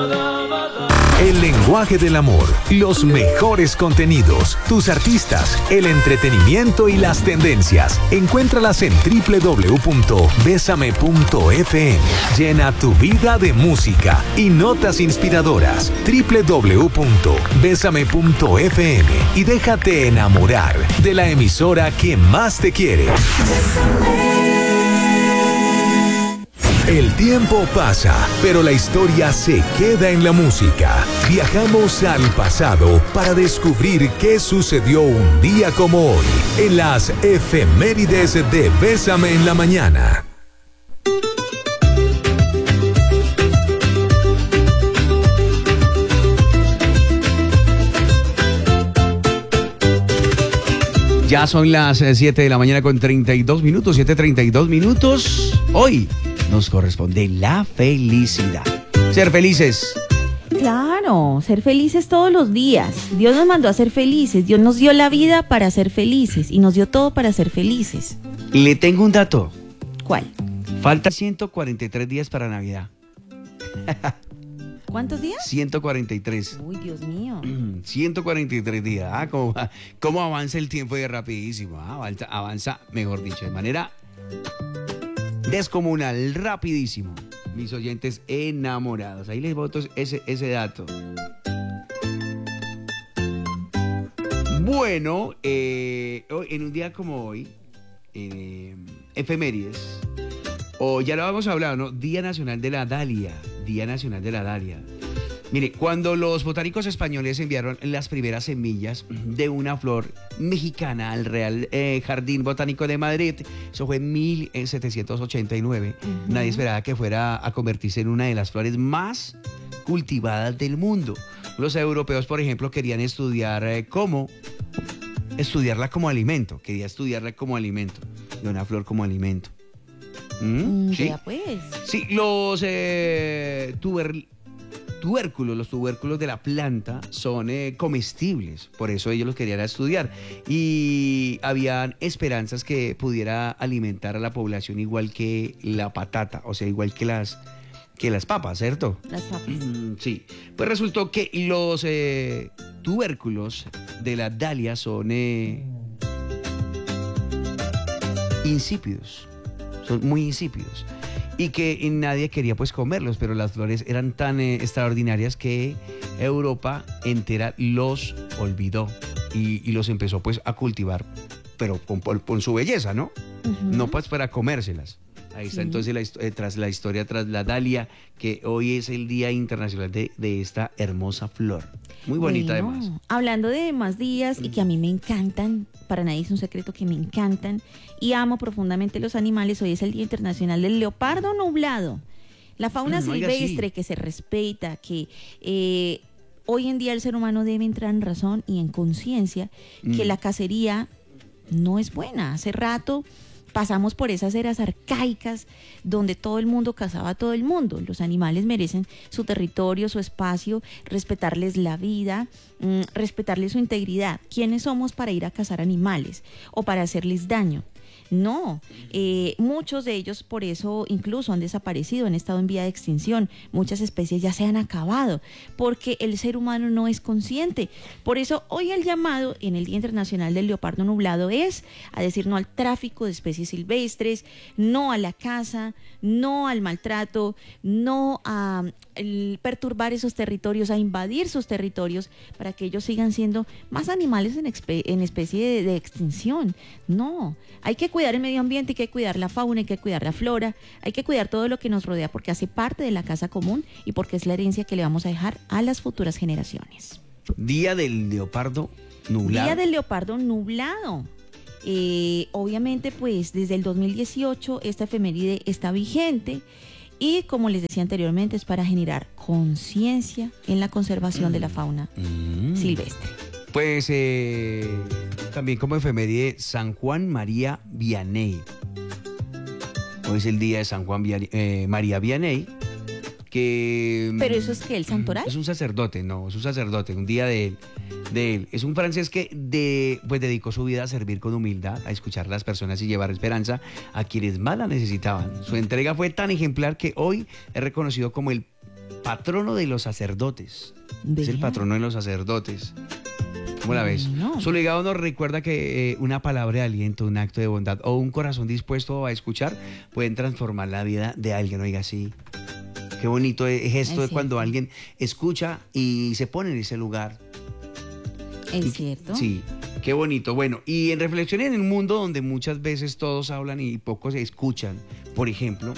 El lenguaje del amor, los mejores contenidos, tus artistas, el entretenimiento y las tendencias. Encuéntralas en www.besame.fm. Llena tu vida de música y notas inspiradoras. www.besame.fm y déjate enamorar de la emisora que más te quiere. El tiempo pasa, pero la historia se queda en la música. Viajamos al pasado para descubrir qué sucedió un día como hoy en las efemérides de Bésame en la Mañana. Ya son las 7 de la mañana con 32 minutos, 7:32 minutos. Hoy nos corresponde la felicidad. Ser felices. Claro, ser felices todos los días. Dios nos mandó a ser felices. Dios nos dio la vida para ser felices y nos dio todo para ser felices. Le tengo un dato. ¿Cuál? Faltan 143 días para Navidad. ¿Cuántos días? 143. Uy, Dios mío. 143 días. ¿Cómo avanza el tiempo de rapidísimo? Avanza, mejor dicho, de manera descomunal, rapidísimo. Mis oyentes enamorados. Ahí les boto ese dato. Bueno, en un día como hoy, efemérides, o ya lo vamos a hablar, ¿no? Día Nacional de la Dalia. Día Nacional de la Dalia. Mire, cuando los botánicos españoles enviaron las primeras semillas de una flor mexicana al Real Jardín Botánico de Madrid, eso fue en 1789, nadie esperaba que fuera a convertirse en una de las flores más cultivadas del mundo. Los europeos, por ejemplo, querían estudiarla como alimento, de una flor como alimento. ¿Sí? Ya pues. Sí, los tubérculos de la planta son comestibles, por eso ellos los querían estudiar y habían esperanzas que pudiera alimentar a la población igual que la patata, o sea, igual que las papas, ¿cierto? Las papas. Sí, pues resultó que los tubérculos de la dalia son insípidos, son muy insípidos. Y que nadie quería pues comerlos, pero las flores eran tan extraordinarias que Europa entera los olvidó y los empezó pues a cultivar, pero por su belleza, ¿no? No pues para comérselas. Ahí está entonces tras la historia, tras la dalia, que hoy es el Día Internacional de esta hermosa flor. Muy bonita además. Hablando de más días y que a mí me encantan, para nadie es un secreto que me encantan y amo profundamente los animales, hoy es el Día Internacional del Leopardo Nublado. La fauna silvestre que se respeta, que hoy en día el ser humano debe entrar en razón y en conciencia que la cacería no es buena. Hace rato pasamos por esas eras arcaicas donde todo el mundo cazaba a todo el mundo. Los animales merecen su territorio, su espacio, respetarles la vida, respetarles su integridad. ¿Quiénes somos para ir a cazar animales o para hacerles daño? No, muchos de ellos por eso incluso han desaparecido, han estado en vía de extinción, muchas especies ya se han acabado, porque el ser humano no es consciente. Por eso hoy el llamado en el Día Internacional del Leopardo Nublado es a decir no al tráfico de especies silvestres, no a la caza, no al maltrato, no a perturbar esos territorios, a invadir sus territorios para que ellos sigan siendo más animales en especie de extinción. No, hay que cuidar el medio ambiente, hay que cuidar la fauna, hay que cuidar la flora, hay que cuidar todo lo que nos rodea porque hace parte de la casa común y porque es la herencia que le vamos a dejar a las futuras generaciones. Día del Leopardo Nublado. Día del Leopardo Nublado. Obviamente, pues desde el 2018 esta efeméride está vigente y como les decía anteriormente es para generar conciencia en la conservación de la fauna silvestre. Pues también como efeméride San Juan María Vianney. Hoy es el día de San Juan María Vianney. ¿Pero eso es que el santoral? Es un sacerdote, un día de él. Es un francés que pues dedicó su vida a servir con humildad, a escuchar a las personas y llevar esperanza a quienes más la necesitaban. Su entrega fue tan ejemplar que hoy es reconocido como el patrono de los sacerdotes. Vea. Es el patrono de los sacerdotes. ¿Cómo la ves? No. Su legado nos recuerda que una palabra de aliento, un acto de bondad o un corazón dispuesto a escuchar pueden transformar la vida de alguien. Oiga, sí. Qué bonito es esto de cuando alguien escucha y se pone en ese lugar. ¿Es cierto? Sí, qué bonito. Bueno, y en reflexión en un mundo donde muchas veces todos hablan y pocos se escuchan, por ejemplo,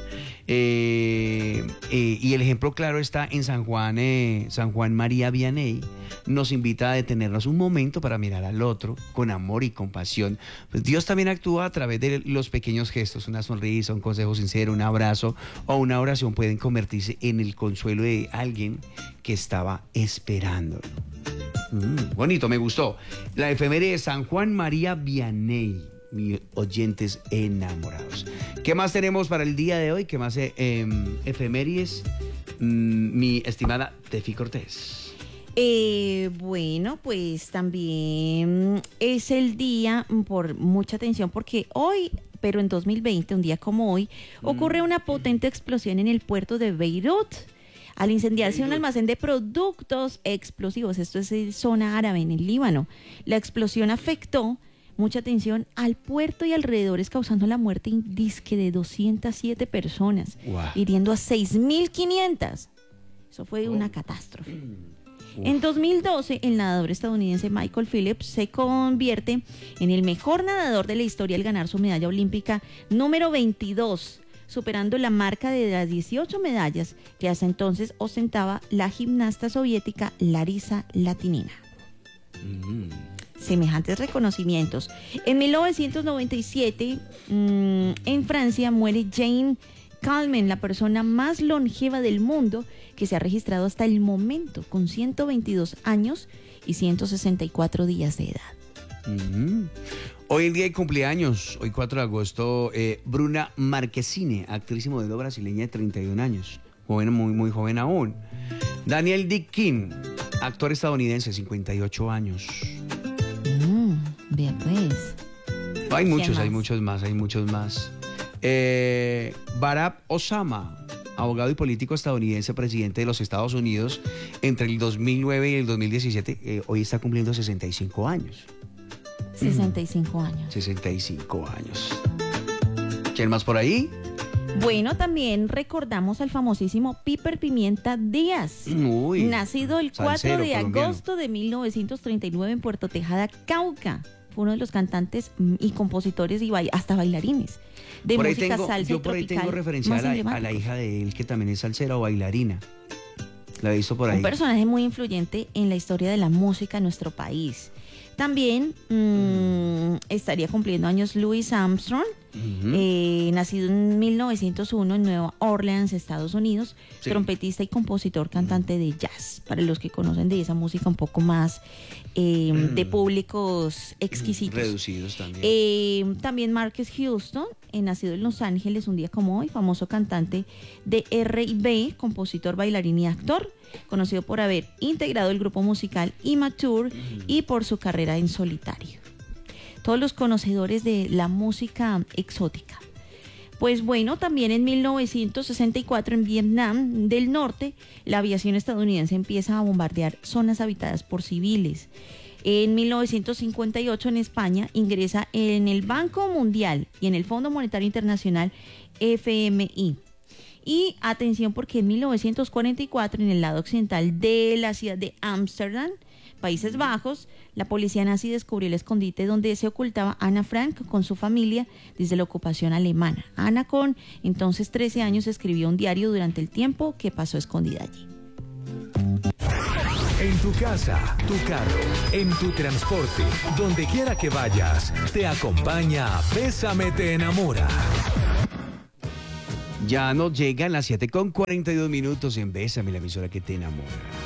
y el ejemplo claro está en San Juan María Vianney, nos invita a detenernos un momento para mirar al otro con amor y compasión. Pues Dios también actúa a través de los pequeños gestos, una sonrisa, un consejo sincero, un abrazo o una oración pueden convertirse en el consuelo de alguien que estaba esperándolo. Bonito, me gustó. La efeméride de San Juan María Vianney, mis oyentes enamorados. ¿Qué más tenemos para el día de hoy? ¿Qué más efemérides? Mi estimada Tefi Cortés. Bueno, pues también es el día, por mucha atención, porque hoy, pero en 2020, un día como hoy, ocurre una potente explosión en el puerto de Beirut. Al incendiarse un almacén de productos explosivos, esto es zona árabe en el Líbano, la explosión afectó, mucha atención, al puerto y alrededores, causando la muerte disque de 207 personas, hiriendo a 6.500. Eso fue una catástrofe. En 2012, el nadador estadounidense Michael Phelps se convierte en el mejor nadador de la historia al ganar su medalla olímpica número 22, superando la marca de las 18 medallas que hasta entonces ostentaba la gimnasta soviética Larisa Latynina. Semejantes reconocimientos. En 1997, en Francia, muere Jane Calment, la persona más longeva del mundo que se ha registrado hasta el momento, con 122 años y 164 días de edad. Hoy en día hay cumpleaños, hoy 4 de agosto, Bruna Marquezine, actriz y modelo brasileña de 31 años, joven, muy joven aún. Daniel Dick-King, actor estadounidense, 58 años. Vea pues. Hay muchos más. Barack Obama, abogado y político estadounidense, presidente de los Estados Unidos entre el 2009 y el 2017, hoy está cumpliendo 65 años. 65 años. 65 años. ¿Quién más por ahí? Bueno, también recordamos al famosísimo Piper Pimienta Díaz. Nacido el 4 de agosto de 1939 en Puerto Tejada, Cauca. Fue uno de los cantantes y compositores y hasta bailarines de por música salsa yo por ahí tengo referencia a la hija de él, que también es salsera o bailarina. La he visto por ahí. Un personaje muy influyente en la historia de la música en nuestro país. También estaría cumpliendo años Louis Armstrong, nacido en 1901 en Nueva Orleans, Estados Unidos, trompetista y compositor, cantante de jazz, para los que conocen de esa música un poco más de públicos exquisitos. Reducidos también. También Marques Houston, nacido en Los Ángeles un día como hoy, famoso cantante de R&B, compositor, bailarín y actor, conocido por haber integrado el grupo musical Immature y por su carrera en solitario. Todos los conocedores de la música exótica. Pues bueno, también en 1964 en Vietnam del Norte, la aviación estadounidense empieza a bombardear zonas habitadas por civiles. En 1958 en España ingresa en el Banco Mundial y en el Fondo Monetario Internacional FMI. Y atención, porque en 1944 en el lado occidental de la ciudad de Ámsterdam, Países Bajos, la policía nazi descubrió el escondite donde se ocultaba Ana Frank con su familia desde la ocupación alemana. Ana, con entonces 13 años, escribió un diario durante el tiempo que pasó escondida allí. En tu casa, tu carro, en tu transporte, donde quiera que vayas, te acompaña Bésame Te Enamora. Ya nos llegan las 7:42 en Bésame, la emisora que te enamora.